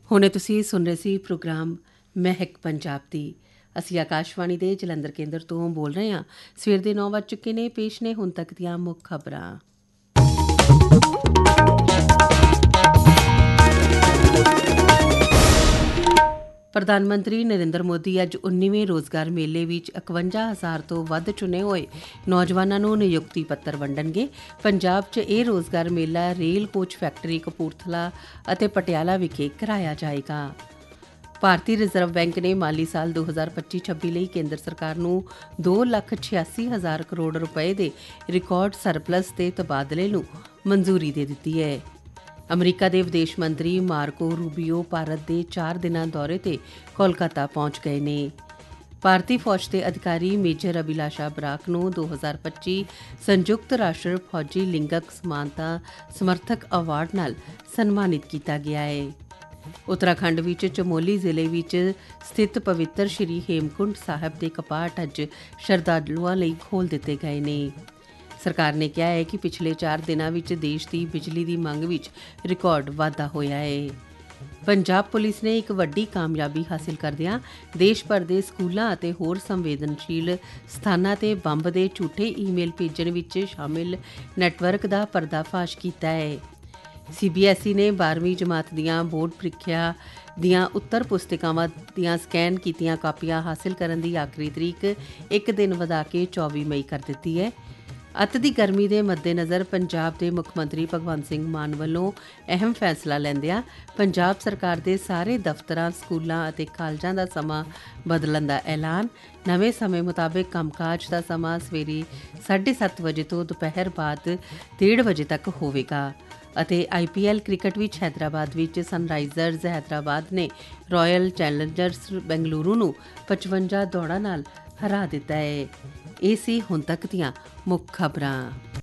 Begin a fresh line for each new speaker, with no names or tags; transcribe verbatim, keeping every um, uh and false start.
ਹੁਣੇ ਤੁਸੀਂ ਸੁਣ ਰਹੇ ਸੀ ਪ੍ਰੋਗਰਾਮ ਮਹਿਕ ਪੰਜਾਬ ਦੀ। ਅਸੀਂ ਆਕਾਸ਼ਵਾਣੀ ਦੇ ਜਲੰਧਰ ਕੇਂਦਰ ਤੋਂ ਬੋਲ ਰਹੇ ਹਾਂ। ਸਵੇਰ ਦੇ ਨੌ ਵੱਜ ਚੁੱਕੇ ਨੇ। ਪੇਸ਼ ਨੇ ਹੁਣ ਤੱਕ ਦੀਆਂ ਮੁੱਖ ਖਬਰਾਂ। ਪ੍ਰਧਾਨ ਮੰਤਰੀ ਨਰਿੰਦਰ ਮੋਦੀ ਅੱਜ ਉੱਨੀਵੇਂ ਰੋਜ਼ਗਾਰ ਮੇਲੇ ਵਿੱਚ ਇਕਵੰਜਾ ਹਜ਼ਾਰ ਤੋਂ ਵੱਧ ਚੁਣੇ ਹੋਏ ਨੌਜਵਾਨਾਂ ਨੂੰ ਨਿਯੁਕਤੀ ਪੱਤਰ ਵੰਡਣਗੇ। ਪੰਜਾਬ 'ਚ ਇਹ ਰੋਜ਼ਗਾਰ ਮੇਲਾ ਰੇਲ ਕੋਚ ਫੈਕਟਰੀ ਕਪੂਰਥਲਾ ਅਤੇ ਪਟਿਆਲਾ ਵਿਖੇ ਕਰਾਇਆ ਜਾਏਗਾ। ਭਾਰਤੀ ਰਿਜ਼ਰਵ ਬੈਂਕ ਨੇ ਮਾਲੀ ਸਾਲ ਦੋ ਹਜ਼ਾਰ ਪੱਚੀ ਛੱਬੀ ਲਈ ਕੇਂਦਰ ਸਰਕਾਰ ਨੂੰ ਦੋ ਲੱਖ ਛਿਆਸੀ ਹਜ਼ਾਰ ਕਰੋੜ ਰੁਪਏ ਦੇ ਰਿਕਾਰਡ ਸਰਪਲਸ ਦੇ ਤਬਾਦਲੇ ਨੂੰ ਮਨਜ਼ੂਰੀ ਦੇ ਦਿੱਤੀ ਹੈ। ਅਮਰੀਕਾ ਦੇ ਵਿਦੇਸ਼ ਮੰਤਰੀ ਮਾਰਕੋ ਰੂਬੀਓ ਭਾਰਤ ਦੇ ਚਾਰ ਦਿਨਾਂ ਦੌਰੇ ਤੇ ਕੋਲਕਾਤਾ ਪਹੁੰਚ ਗਏ ਨੇ। ਭਾਰਤੀ ਫੌਜ ਦੇ ਅਧਿਕਾਰੀ ਮੇਜਰ ਅਭਿਲਾਸ਼ਾ ਬਰਾਕ ਨੂੰ ਦੋ ਹਜ਼ਾਰ ਪੱਚੀ ਸੰਯੁਕਤ ਰਾਸ਼ਟਰ ਫੌਜੀ ਲਿੰਗਕ ਸਮਾਨਤਾ ਸਮਰਥਕ ਅਵਾਰਡ ਨਾਲ ਸਨਮਾਨਿਤ ਕੀਤਾ ਗਿਆ ਹੈ। ਉੱਤਰਾਖੰਡ ਵਿੱਚ ਚਮੋਲੀ ਜ਼ਿਲ੍ਹੇ ਵਿੱਚ ਸਥਿਤ ਪਵਿੱਤਰ ਸ਼੍ਰੀ ਹੇਮਕੁੰਡ ਸਾਹਿਬ ਦੇ ਕਪਾਟ ਅੱਜ ਸ਼ਰਧਾਲੂਆਂ ਲਈ ਖੋਲ੍ਹ ਦਿੱਤੇ ਗਏ ਨੇ। ਸਰਕਾਰ ਨੇ ਕਿਹਾ ਹੈ ਕਿ ਪਿਛਲੇ ਚਾਰ ਦਿਨਾਂ ਵਿੱਚ ਦੇਸ਼ ਦੀ ਬਿਜਲੀ ਦੀ ਮੰਗ ਵਿੱਚ ਰਿਕਾਰਡ ਵਾਧਾ ਹੋਇਆ ਹੈ। ਪੰਜਾਬ ਪੁਲਿਸ ਨੇ ਇੱਕ ਵੱਡੀ ਕਾਮਯਾਬੀ ਹਾਸਿਲ ਕਰਦਿਆਂ ਦੇਸ਼ ਭਰ ਦੇ ਸਕੂਲਾਂ ਅਤੇ ਹੋਰ ਸੰਵੇਦਨਸ਼ੀਲ ਸਥਾਨਾਂ ਤੇ ਬੰਬ ਦੇ ਝੂਠੇ ਈਮੇਲ ਭੇਜਣ ਵਿੱਚ ਸ਼ਾਮਿਲ ਨੈਟਵਰਕ ਦਾ ਪਰਦਾਫਾਸ਼ ਕੀਤਾ ਹੈ। ਸੀ ਬੀ ਐਸ ਈ ਨੇ ਬਾਰ੍ਹਵੀਂ ਜਮਾਤ ਦੀਆਂ ਬੋਰਡ ਪ੍ਰੀਖਿਆ ਦੀਆਂ ਉੱਤਰ ਪੁਸਤਿਕਾਵਾਂ ਦੀਆਂ ਸਕੈਨ ਕੀਤੀਆਂ ਕਾਪੀਆਂ ਹਾਸਿਲ ਕਰਨ ਦੀ ਆਖਰੀ ਤਰੀਕ ਇੱਕ ਦਿਨ ਵਧਾ ਕੇ ਚੌਵੀ ਮਈ ਕਰ ਦਿੱਤੀ ਹੈ। ਅੱਤ ਦੀ ਗਰਮੀ ਦੇ ਮੱਦੇਨਜ਼ਰ ਪੰਜਾਬ ਦੇ ਮੁੱਖ ਮੰਤਰੀ ਭਗਵੰਤ ਸਿੰਘ ਮਾਨ ਵੱਲੋਂ ਅਹਿਮ ਫੈਸਲਾ ਲੈਂਦਿਆਂ ਪੰਜਾਬ ਸਰਕਾਰ ਦੇ ਸਾਰੇ ਦਫ਼ਤਰਾਂ, ਸਕੂਲਾਂ ਅਤੇ ਕਾਲਜਾਂ ਦਾ ਸਮਾਂ ਬਦਲਣ ਦਾ ਐਲਾਨ। ਨਵੇਂ ਸਮੇਂ ਮੁਤਾਬਿਕ ਕੰਮਕਾਜ ਦਾ ਸਮਾਂ ਸਵੇਰੇ ਸਾਢੇ ਸੱਤ ਵਜੇ ਤੋਂ ਦੁਪਹਿਰ ਬਾਅਦ ਡੇਢ ਵਜੇ ਤੱਕ ਹੋਵੇਗਾ। ਅਤੇ ਆਈ ਪੀ ਐਲ ਕ੍ਰਿਕਟ ਵਿੱਚ ਹੈਦਰਾਬਾਦ ਵਿੱਚ ਸਨਰਾਈਜ਼ਰਜ਼ ਹੈਦਰਾਬਾਦ ਨੇ ਰਾਇਲ ਚੈਲੰਜਰਸ ਬੈਂਗਲੁਰੂ ਨੂੰ ਪਚਵੰਜਾ ਦੌੜਾਂ ਨਾਲ ਹਰਾ ਦਿੱਤਾ ਹੈ। ਇਹ ਸੀ ਹੁਣ ਤੱਕ ਦੀਆਂ ਮੁੱਖ ਖਬਰਾਂ।